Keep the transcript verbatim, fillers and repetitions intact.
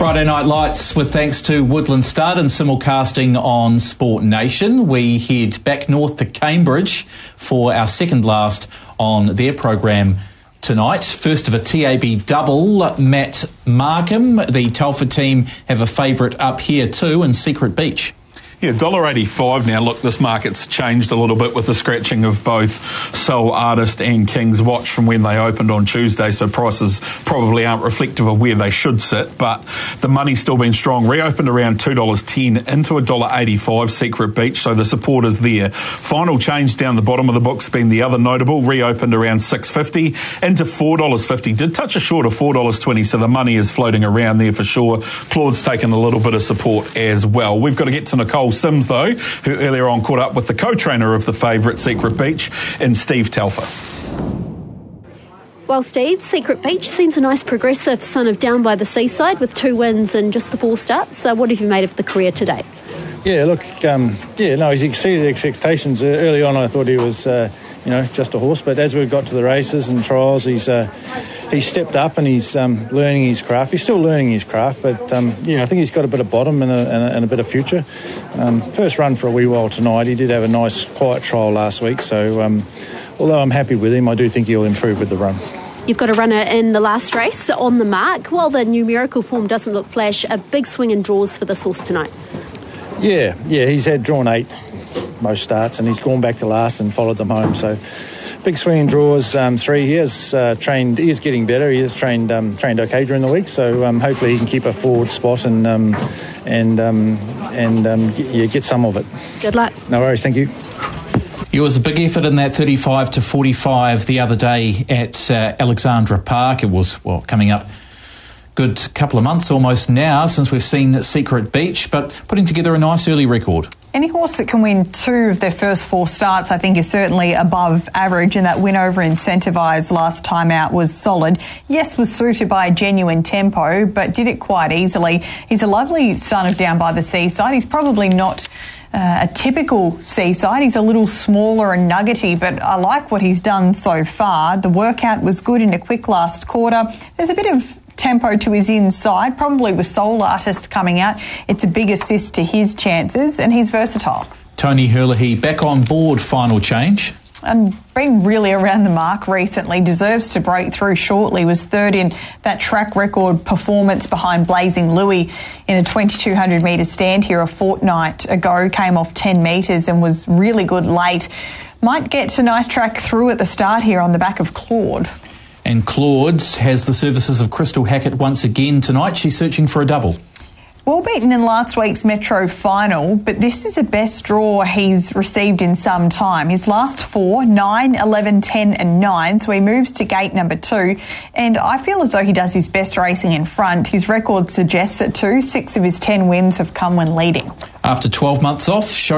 Friday Night Lights with thanks to Woodland Stud and simulcasting on Sport Nation. We head back north to Cambridge for our second last on their program tonight. First of a T A B double, Matt Markham. The Telford team have a favourite up here too in Secret Beach. Yeah, one dollar eighty-five now. Look, this market's changed a little bit with the scratching of both Soul Artist and King's Watch from when they opened on Tuesday, so prices probably aren't reflective of where they should sit, but the money's still been strong. Reopened around two dollars ten into one dollar eighty-five Secret Beach, so the support is there. Final change down the bottom of the book's been the other notable. Reopened around six dollars fifty into four dollars fifty. Did touch a short of four dollars twenty, so the money is floating around there for sure. Claude's taken a little bit of support as well. We've got to get to Nicole Sims, though, who earlier on caught up with the co-trainer of the favourite Secret Beach in Steve Telfer. Well, Steve, Secret Beach seems a nice progressive son of Down by the Seaside with two wins and just the four starts. So what have you made of the career today? Yeah, look, um, yeah, no, he's exceeded expectations. Uh, early on I thought he was, uh, you know, just a horse, but as we've got to the races and trials, he's uh, he's stepped up and he's um, learning his craft. He's still learning his craft, but um, yeah, I think he's got a bit of bottom and a, and a, and a bit of future. Um, first run for a wee while tonight. He did have a nice quiet trial last week, so um, although I'm happy with him, I do think he'll improve with the run. You've got a runner in the last race on the mark. While the numerical form doesn't look flash, a big swing in draws for this horse tonight. Yeah, yeah, he's had drawn eight most starts and he's gone back to last and followed them home, so big swing in draws, um, three. He is uh, trained, he is getting better, he is trained um, trained okay during the week, so um, hopefully he can keep a forward spot and um, and um, and um, get, yeah, get some of it. Good luck. No worries, thank you. It was a big effort in that thirty-five to forty-five the other day at uh, Alexandra Park. It was, well, coming up good couple of months almost now since we've seen Secret Beach, but putting together a nice early record. Any horse that can win two of their first four starts, I think, is certainly above average, and that win over Incentivise last time out was solid. Yes, was suited by a genuine tempo, but did it quite easily. He's a lovely son of Down by the Seaside. He's probably not uh, a typical Seaside. He's a little smaller and nuggety, but I like what he's done so far. The workout was good in a quick last quarter. There's a bit of tempo to his inside, probably with Soul Artist coming out. It's a big assist to his chances, and he's versatile. Tony Herlihy back on board, final change. And been really around the mark recently, deserves to break through shortly, was third in that track record performance behind Blazing Louis in a twenty-two hundred metre stand here a fortnight ago, came off ten metres and was really good late. Might get to nice track through at the start here on the back of Claude. And Claude has the services of Crystal Hackett once again tonight. She's searching for a double. Well beaten in last week's Metro final, but this is the best draw he's received in some time. His last four, nine, eleven, ten and nine, so he moves to gate number two. And I feel as though he does his best racing in front. His record suggests it too. Six of his ten wins have come when leading. After twelve months off, show